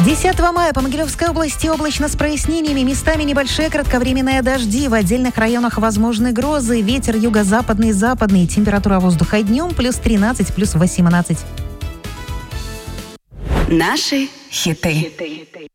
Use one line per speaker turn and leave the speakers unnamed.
10 мая по Могилевской области облачно с прояснениями, местами небольшие кратковременные дожди, в отдельных районах возможны грозы, ветер юго-западный, западный, температура воздуха днем плюс 13, плюс 18.
Наши хиты.